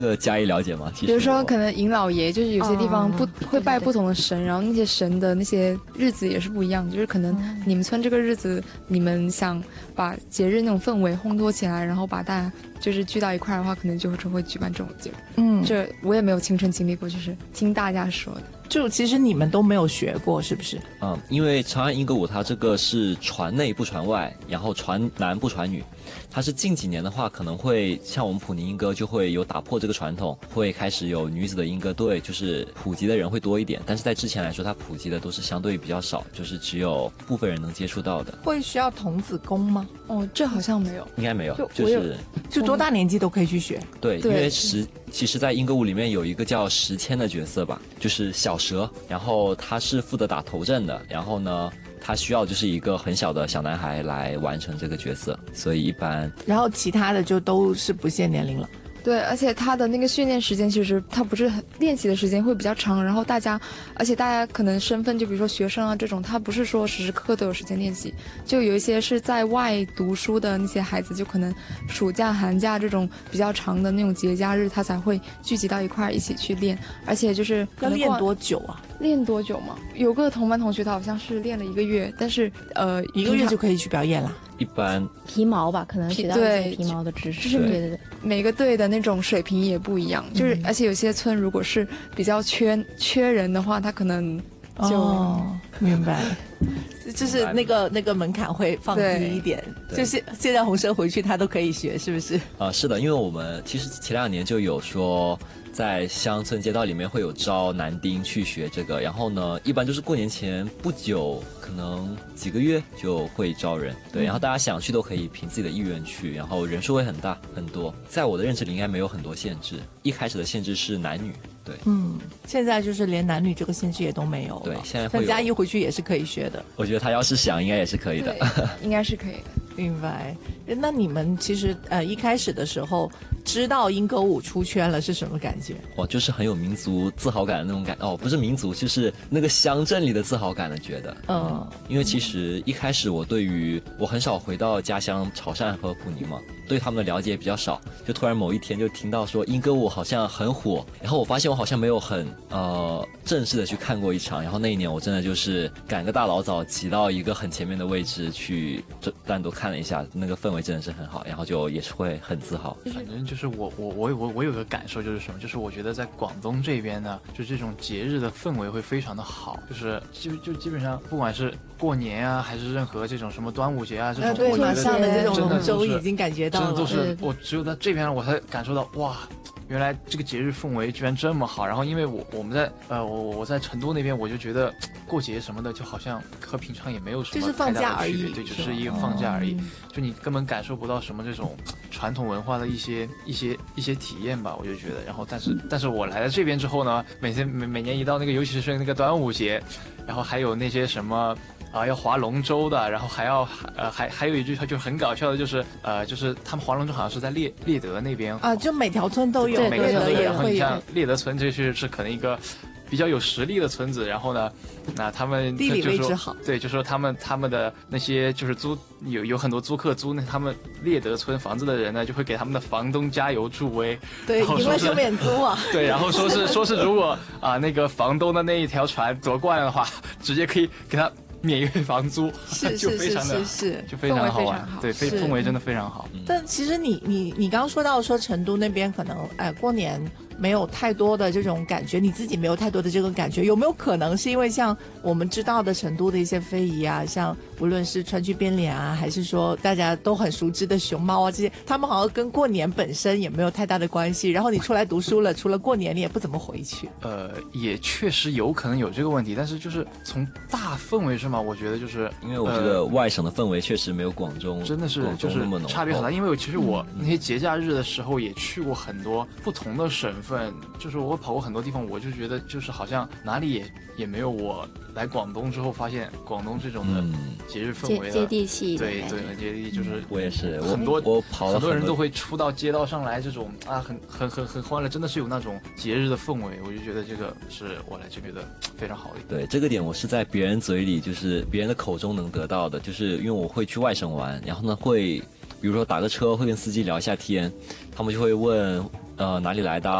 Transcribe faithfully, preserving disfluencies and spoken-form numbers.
呃，加以了解吗？其实比如说，可能尹老爷就是有些地方不、哦、会拜不同的神，然后那些神的那些日子也是不一样的。就是可能你们村这个日子，你们想把节日那种氛围烘托起来，然后把大家就是聚到一块的话，可能就会会举办这种节日。嗯，这我也没有亲身经历过，就是听大家说的。 就其实你们都没有学过，是不是？ 嗯，因为长安莺歌舞它这个是传内不传外，然后传男不传女。它是近几年的话，可能会像我们普宁莺歌就会有打破这个传统，会开始有女子的莺歌队，就是普及的人会多一点。但是在之前来说，它普及的都是相对比较少，就是只有部分人能接触到的。 会需要童子功吗？ 哦，这好像没有， 应该没有， 就就是就多大年纪都可以去学。 对，因为十其实，在莺歌舞里面有一个叫时迁的角色吧，就是小蛇，然后他是负责打头阵的，然后呢。他需要就是一个很小的小男孩来完成这个角色，所以一般。 然后其他的就都是不限年龄了。 对，而且他的那个训练时间其实他不是很练习的时间会比较长，然后大家，而且大家可能身份就比如说学生啊这种，他不是说时时刻刻都有时间练习，就有一些是在外读书的那些孩子，就可能暑假寒假这种比较长的那种节假日，他才会聚集到一块一起去练，而且就是要练多久啊？ 练多久嘛？有个同班同学他好像是练了一个月，但是呃一个月就可以去表演了。 一般皮毛吧，可能学到一些皮毛的知识。 对对对，每个队的那种水平也不一样，就是、嗯、而且有些村如果是比较缺缺人的话，他可能就、 哦、明白。就是那个那个门槛会放低一点，就是现在红生回去他都可以学，是不是？ 啊、呃，是的，因为我们其实前两年就有说。在乡村街道里面会有招男丁去学这个，然后呢，一般就是过年前不久，可能几个月就会招人，对，然后大家想去都可以凭自己的意愿去，然后人数会很大很多，在我的认知里应该没有很多限制，一开始的限制是男女，对， 嗯，现在就是连男女这个限制也都没有了， 对，现在会有。 像嘉义回去也是可以学的， 我觉得他要是想，应该也是可以的， 应该是可以的。 明白。那你们其实呃一开始的时候知道莺歌舞出圈了是什么感觉？ 哇，就是很有民族自豪感的那种感哦，不是民族，就是那个乡镇里的自豪感的觉得。嗯，因为其实一开始我对于我很少回到家乡潮汕和普宁嘛，对他们的了解比较少，就突然某一天就听到说莺歌舞好像很火，然后我发现我好像没有很呃正式的去看过一场，然后那一年我真的就是赶个大老早挤到一个很前面的位置去单独看了一下，那个氛围真的是很好，然后就也是会很自豪。 反正就是我我我我我有个感受就是什么，就是我觉得在广东这边呢，就这种节日的氛围会非常的好，就是就就基本上不管是过年啊，还是任何这种什么端午节啊这种， 对，马上的这种龙舟已经感觉到了， 真的都是我只有在这边我才感受到哇。原来这个节日氛围居然这么好，然后因为我我们在呃我我在成都那边，我就觉得过节什么的就好像和平常也没有什么太大的区别，对，只是一个放假而已，就你根本感受不到什么这种传统文化的一些一些一些体验吧，我就觉得。然后但是但是我来了这边之后呢，每天每每年一到那个，尤其是那个端午节，然后还有那些什么。啊，要划龙舟的，然后还要呃，还还有一句就很搞笑的，就是呃，就是他们划龙舟好像是在列列德那边啊，就每条村都有， 每个村都有。然后你像列德村，这是是可能一个比较有实力的村子，然后呢，那他们地理位置好， 对，就说他们他们的那些就是租有有很多租客租那他们列德村房子的人呢，就会给他们的房东加油助威， 对，因为是免租啊， 对，然后说是说是如果啊、呃、那个房东的那一条船夺冠的话，直接可以给他。免一个房租， 是就非常的是是是， 就非常好玩，对，氛围真的非常好。 但其实你你你刚刚说到说成都那边可能哎过年没有太多的这种感觉，你自己没有太多的这个感觉，有没有可能是因为像我们知道的成都的一些非遗啊，像无论是川剧变脸啊，还是说大家都很熟知的熊猫啊这些，他们好像跟过年本身也没有太大的关系。然后你出来读书了，除了过年你也不怎么回去。 呃，也确实有可能有这个问题，但是就是从大氛围上嘛，我觉得就是因为我觉得外省的氛围确实没有广州、 呃、真的是就是差别很大。因为其实我那些节假日的时候也去过很多不同的省份，就是我跑过很多地方，我就觉得就是好像哪里也也没有我来广东之后发现广东这种的节日氛围的、 嗯、接地气的， 对对，接地气，就是我也是很多我跑了很多人都会出到街道上来，这种啊很很很很欢乐，真的是有那种节日的氛围，我就觉得这个是我来这边的非常好的。 对，这个点我是在别人嘴里，就是别人的口中能得到的，就是因为我会去外省玩，然后呢会比如说打个车会跟司机聊一下天，他们就会问呃哪里来的，